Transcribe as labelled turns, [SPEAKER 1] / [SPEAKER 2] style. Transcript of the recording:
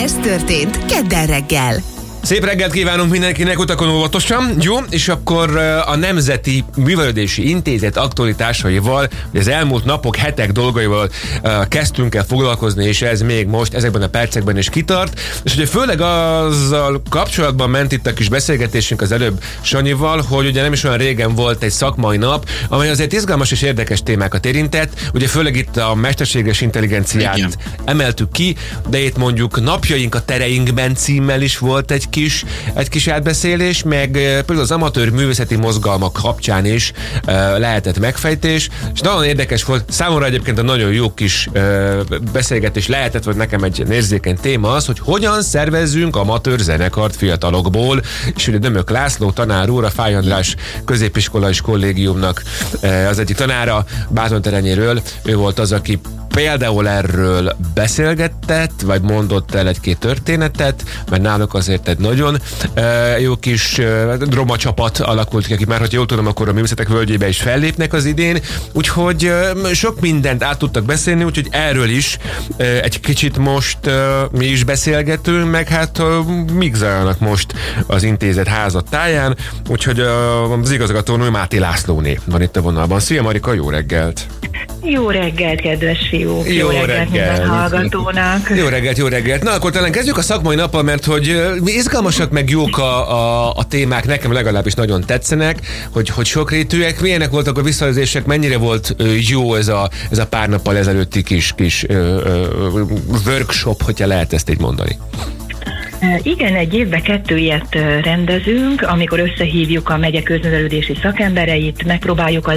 [SPEAKER 1] Ez történt kedden reggel.
[SPEAKER 2] Szép reggelt kívánunk mindenkinek, utakon óvatosan. Jó, és akkor a Nemzeti Művelődési Intézet aktualitásaival, az elmúlt napok, hetek dolgaival kezdtünk el foglalkozni, és ez még most ezekben a percekben is kitart. És ugye főleg azzal kapcsolatban ment itt a kis beszélgetésünk az előbb Sanyival, hogy ugye nem is olyan régen volt egy szakmai nap, amely azért izgalmas és érdekes témákat érintett. Ugye főleg itt a mesterséges intelligenciát emeltük ki, de itt mondjuk Napjaink a tereinkben címmel is volt egy kis átbeszélés, meg például az amatőr művészeti mozgalmak kapcsán is lehetett megfejtés, és nagyon érdekes volt, számomra egyébként a nagyon jó kis beszélgetés lehetett, vagy nekem egy érzékeny téma az, hogy hogyan szervezzünk amatőr zenekart fiatalokból, és ugye Dömök László tanár úr, a Fáy András középiskola és kollégiumnak az egyik tanára Bátorterenyéről, ő volt az, aki például erről beszélgetett, vagy mondott el egy-két történetet, mert náluk azért egy nagyon jó kis drama csapat alakult ki, akik már, hogyha jól tudom, akkor a Művészetek Völgyébe is fellépnek az idén, úgyhogy sok mindent át tudtak beszélni, úgyhogy erről is egy kicsit most mi is beszélgetünk, meg hát mik zajlanak most az intézet házatáján, úgyhogy az igazgatónő Máté Lászlóné van itt a vonalban. Szia Marika, jó reggelt!
[SPEAKER 3] Jó reggelt, kedves fiúk! Jó reggelt minden hallgatónak!
[SPEAKER 2] Jó reggelt, jó reggelt! Na, akkor talán kezdjük a szakmai nappal, mert hogy izgalmasak meg jók a témák, nekem legalábbis nagyon tetszenek, hogy sokrétűek. Milyenek voltak a visszajelzések, mennyire volt jó ez a pár nappal ezelőtti kis workshop, hogyha lehet ezt így mondani?
[SPEAKER 3] Igen, egy évben 2 ilyet rendezünk, amikor összehívjuk a megye közművelődési szakembereit, megpróbáljuk a